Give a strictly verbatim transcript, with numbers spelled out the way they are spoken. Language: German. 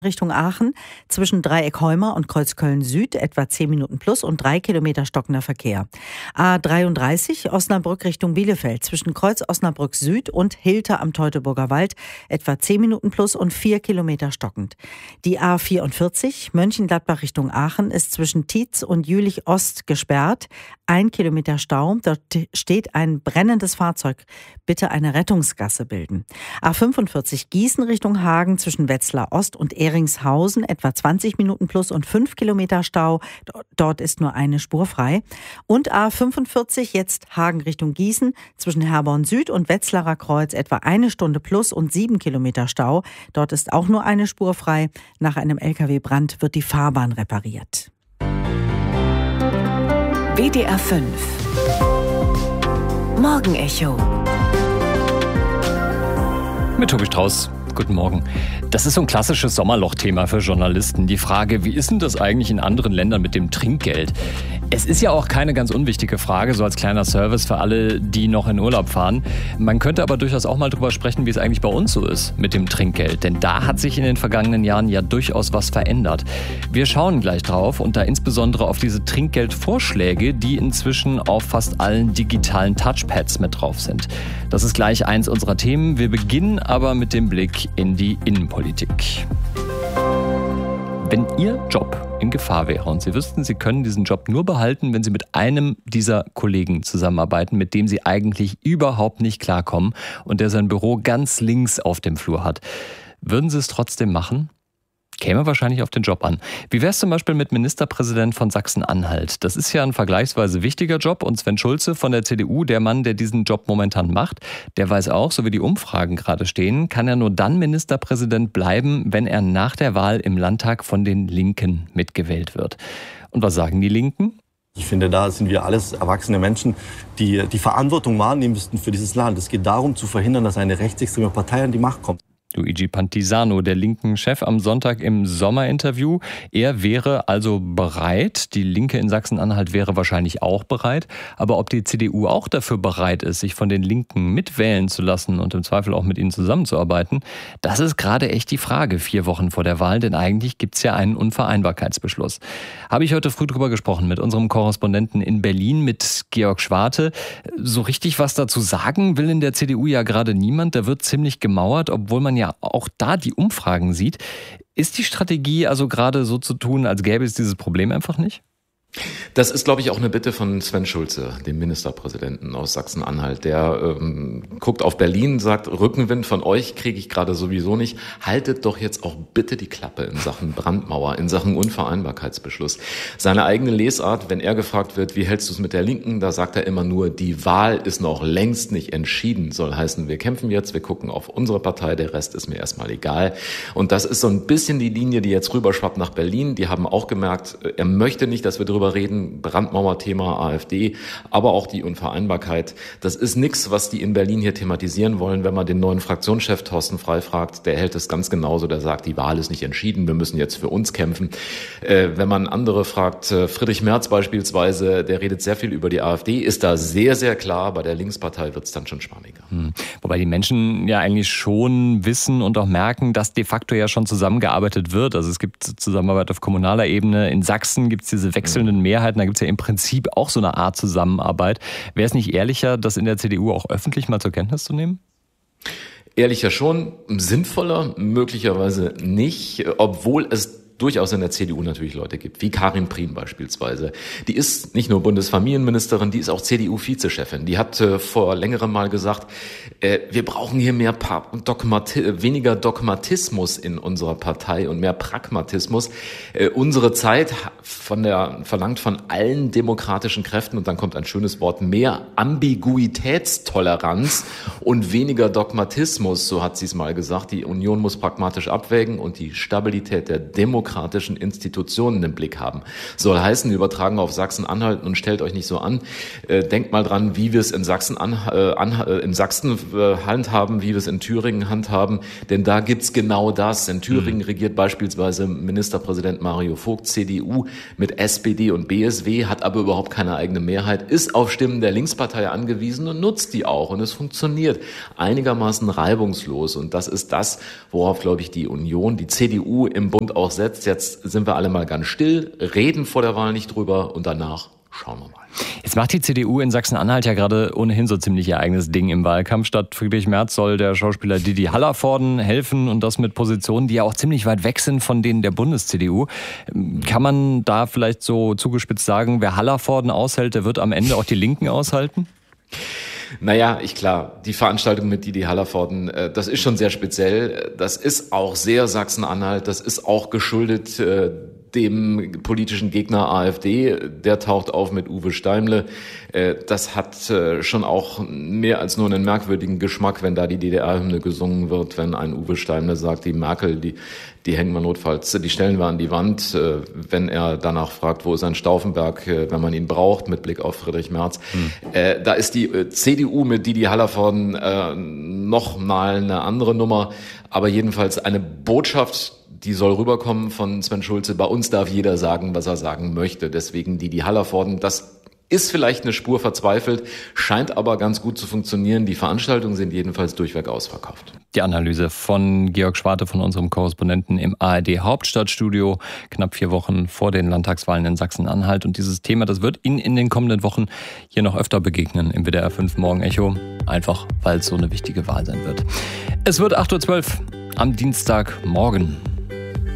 Richtung Aachen zwischen Dreieck-Heuma und Kreuzköln Süd etwa zehn Minuten plus und drei Kilometer stockender Verkehr. A dreiunddreißig Osnabrück Richtung Bielefeld zwischen Kreuz Osnabrück Süd und Hilter am Teutoburger Wald etwa zehn Minuten plus und vier Kilometer stockend. Die A vierundvierzig Mönchengladbach Richtung Aachen ist zwischen Tietz und Jülich Ost gesperrt. Ein Kilometer Stau. Dort steht ein brennendes Fahrzeug. Bitte eine Rettungsgasse bilden. A fünfundvierzig Gießen Richtung Hagen zwischen Wetzlar Ost und Ehringshausen etwa zwanzig Minuten plus und fünf Kilometer Stau. Dort ist nur eine Spur frei. Und A fünfundvierzig jetzt Hagen Richtung Gießen zwischen Herborn Süd und Wetzlarer Kreuz etwa eine Stunde plus und sieben Kilometer Stau. Dort ist auch nur eine Spur frei. Nach einem L K W-Brand wird die Fahrbahn repariert. W D R fünf Morgenecho mit Tobi Strauß. Guten Morgen. Das ist so ein klassisches Sommerloch-Thema für Journalisten. Die Frage, wie ist denn das eigentlich in anderen Ländern mit dem Trinkgeld? Es ist ja auch keine ganz unwichtige Frage, so als kleiner Service für alle, die noch in Urlaub fahren. Man könnte aber durchaus auch mal drüber sprechen, wie es eigentlich bei uns so ist mit dem Trinkgeld. Denn da hat sich in den vergangenen Jahren ja durchaus was verändert. Wir schauen gleich drauf und da insbesondere auf diese Trinkgeldvorschläge, die inzwischen auf fast allen digitalen Touchpads mit drauf sind. Das ist gleich eins unserer Themen. Wir beginnen aber mit dem Blick in die Innenpolitik. Wenn Ihr Job in Gefahr wäre und Sie wüssten, Sie können diesen Job nur behalten, wenn Sie mit einem dieser Kollegen zusammenarbeiten, mit dem Sie eigentlich überhaupt nicht klarkommen und der sein Büro ganz links auf dem Flur hat, würden Sie es trotzdem machen? Käme wahrscheinlich auf den Job an. Wie wäre es zum Beispiel mit Ministerpräsident von Sachsen-Anhalt? Das ist ja ein vergleichsweise wichtiger Job und Sven Schulze von der C D U, der Mann, der diesen Job momentan macht, der weiß auch, so wie die Umfragen gerade stehen, kann er nur dann Ministerpräsident bleiben, wenn er nach der Wahl im Landtag von den Linken mitgewählt wird. Und was sagen die Linken? Ich finde, da sind wir alles erwachsene Menschen, die die Verantwortung wahrnehmen müssten für dieses Land. Es geht darum, zu verhindern, dass eine rechtsextreme Partei an die Macht kommt. Luigi Pantisano, der linken Chef, am Sonntag im Sommerinterview. Er wäre also bereit, die Linke in Sachsen-Anhalt wäre wahrscheinlich auch bereit, aber ob die C D U auch dafür bereit ist, sich von den Linken mitwählen zu lassen und im Zweifel auch mit ihnen zusammenzuarbeiten, das ist gerade echt die Frage, vier Wochen vor der Wahl, denn eigentlich gibt es ja einen Unvereinbarkeitsbeschluss. Habe ich heute früh drüber gesprochen mit unserem Korrespondenten in Berlin, mit Georg Schwarte. So richtig was dazu sagen will in der C D U ja gerade niemand, da wird ziemlich gemauert, obwohl man ja ja auch da die Umfragen sieht. Ist die Strategie also gerade so zu tun, als gäbe es dieses Problem einfach nicht? Das ist, glaube ich, auch eine Bitte von Sven Schulze, dem Ministerpräsidenten aus Sachsen-Anhalt. Der ähm, guckt auf Berlin, sagt, Rückenwind von euch kriege ich gerade sowieso nicht. Haltet doch jetzt auch bitte die Klappe in Sachen Brandmauer, in Sachen Unvereinbarkeitsbeschluss. Seine eigene Lesart, wenn er gefragt wird, wie hältst du es mit der Linken, da sagt er immer nur, die Wahl ist noch längst nicht entschieden. Soll heißen, wir kämpfen jetzt, wir gucken auf unsere Partei, der Rest ist mir erstmal egal. Und das ist so ein bisschen die Linie, die jetzt rüberschwappt nach Berlin. Die haben auch gemerkt, er möchte nicht, dass wir darüber reden, Brandmauerthema AfD, aber auch die Unvereinbarkeit. Das ist nichts, was die in Berlin hier thematisieren wollen. Wenn man den neuen Fraktionschef Thorsten Frey fragt, der hält es ganz genauso, der sagt, die Wahl ist nicht entschieden, wir müssen jetzt für uns kämpfen. Äh, wenn man andere fragt, äh, Friedrich Merz beispielsweise, der redet sehr viel über die AfD, ist da sehr, sehr klar, bei der Linkspartei wird es dann schon schwammiger. Hm. Wobei die Menschen ja eigentlich schon wissen und auch merken, dass de facto ja schon zusammengearbeitet wird. Also es gibt Zusammenarbeit auf kommunaler Ebene. In Sachsen gibt es diese wechselnden Mehrheiten, da gibt es ja im Prinzip auch so eine Art Zusammenarbeit. Wäre es nicht ehrlicher, das in der C D U auch öffentlich mal zur Kenntnis zu nehmen? Ehrlicher schon, sinnvoller möglicherweise nicht, obwohl es durchaus in der C D U natürlich Leute gibt, wie Karin Prien beispielsweise. Die ist nicht nur Bundesfamilienministerin, die ist auch C D U-Vizechefin. Die hat äh, vor längerem mal gesagt, äh, wir brauchen hier mehr pa- Dogmati- weniger Dogmatismus in unserer Partei und mehr Pragmatismus. Äh, unsere Zeit von der, verlangt von allen demokratischen Kräften, und dann kommt ein schönes Wort, mehr Ambiguitätstoleranz und weniger Dogmatismus, so hat sie es mal gesagt. Die Union muss pragmatisch abwägen und die Stabilität der Demokratie demokratischen Institutionen im Blick haben. Soll heißen, übertragen auf Sachsen-Anhalt und stellt euch nicht so an. Äh, denkt mal dran, wie wir es in Sachsen, an, äh, an, äh, in Sachsen äh, handhaben, wie wir es in Thüringen handhaben. Denn da gibt's genau das. In Thüringen mhm. regiert beispielsweise Ministerpräsident Mario Vogt, C D U, mit S P D und B S W, hat aber überhaupt keine eigene Mehrheit, ist auf Stimmen der Linkspartei angewiesen und nutzt die auch. Und es funktioniert einigermaßen reibungslos. Und das ist das, worauf, glaube ich, die Union, die C D U im Bund auch setzt. Jetzt sind wir alle mal ganz still, reden vor der Wahl nicht drüber und danach schauen wir mal. Jetzt macht die C D U in Sachsen-Anhalt ja gerade ohnehin so ziemlich ihr eigenes Ding im Wahlkampf. Statt Friedrich Merz soll der Schauspieler Didi Hallervorden helfen und das mit Positionen, die ja auch ziemlich weit weg sind von denen der Bundes-C D U. Kann man da vielleicht so zugespitzt sagen, wer Hallervorden aushält, der wird am Ende auch die Linken aushalten? Naja, ich klar, die Veranstaltung mit Didi Hallervorden, äh, das ist schon sehr speziell. Das ist auch sehr Sachsen-Anhalt, das ist auch geschuldet äh, dem politischen Gegner AfD. Der taucht auf mit Uwe Steimle. Äh, das hat äh, schon auch mehr als nur einen merkwürdigen Geschmack, wenn da die D D R-Hymne gesungen wird, wenn ein Uwe Steimle sagt, die Merkel, die die hängen wir notfalls, die stellen wir an die Wand, äh, wenn er danach fragt, wo ist ein Stauffenberg, äh, wenn man ihn braucht, mit Blick auf Friedrich Merz. Hm. Äh, da ist die äh, C D U mit Didi Hallervorden äh, noch mal eine andere Nummer, aber jedenfalls eine Botschaft, die soll rüberkommen von Sven Schulze. Bei uns darf jeder sagen, was er sagen möchte. Deswegen Didi Hallervorden, das ist vielleicht eine Spur verzweifelt, scheint aber ganz gut zu funktionieren. Die Veranstaltungen sind jedenfalls durchweg ausverkauft. Die Analyse von Georg Schwarte, von unserem Korrespondenten im A R D Hauptstadtstudio, knapp vier Wochen vor den Landtagswahlen in Sachsen-Anhalt. Und dieses Thema, das wird Ihnen in den kommenden Wochen hier noch öfter begegnen im W D R fünf Morgen Echo. Einfach, weil es so eine wichtige Wahl sein wird. Es wird acht Uhr zwölf am Dienstagmorgen.